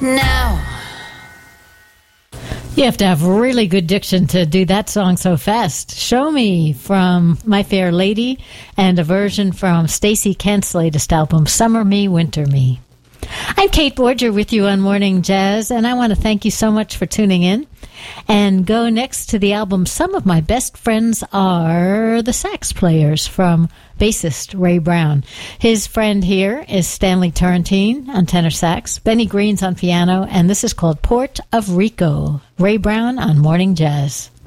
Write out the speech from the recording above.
Now. You have to have really good diction to do that song so fast. Show Me from My Fair Lady, and a version from Stacey Kent's latest album, Summer Me, Winter Me. I'm Kate Borger with you on Morning Jazz, and I want to thank you so much for tuning in. And go next to the album Some of My Best Friends Are the Sax Players from bassist Ray Brown. His friend here is Stanley Turrentine on tenor sax, Benny Green's on piano, and this is called Port of Rico. Ray Brown on Morning Jazz.